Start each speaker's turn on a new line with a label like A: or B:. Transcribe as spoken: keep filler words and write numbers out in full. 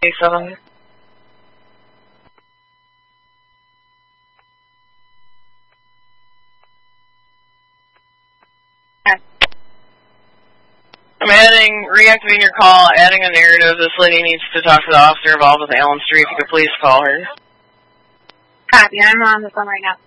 A: seven. I'm adding, reactivating your call, adding a narrative. This lady needs to talk to the officer involved with Allen Street. If you could please call her.
B: Copy, I'm on the phone right now.